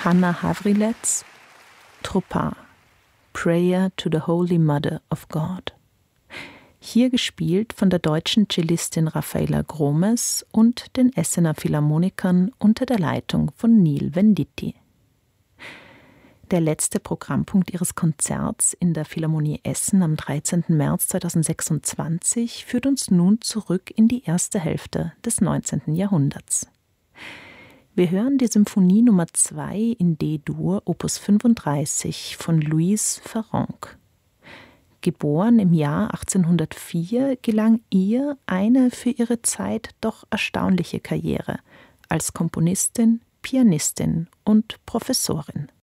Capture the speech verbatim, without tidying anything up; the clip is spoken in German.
Hanna Havrilets Tropin, Prayer to the Holy Mother of God. Hier gespielt von der deutschen Cellistin Raffaella Gromes und den Essener Philharmonikern unter der Leitung von Neil Venditti. Der letzte Programmpunkt ihres Konzerts in der Philharmonie Essen am dreizehnten März zweitausendsechsundzwanzig führt uns nun zurück in die erste Hälfte des neunzehnten Jahrhunderts. Wir hören die Symphonie Nummer zwei in D-Dur, Opus fünfunddreißig von Louise Farrenc. Geboren im Jahr achtzehnhundertvier, gelang ihr eine für ihre Zeit doch erstaunliche Karriere als Komponistin, Pianistin und Professorin.